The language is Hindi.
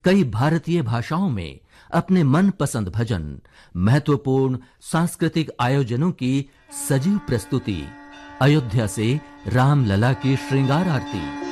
कई भारतीय भाषाओं में अपने मनपसंद भजन, महत्वपूर्ण सांस्कृतिक आयोजनों की सजीव प्रस्तुति, अयोध्या से रामलला की श्रृंगार आरती।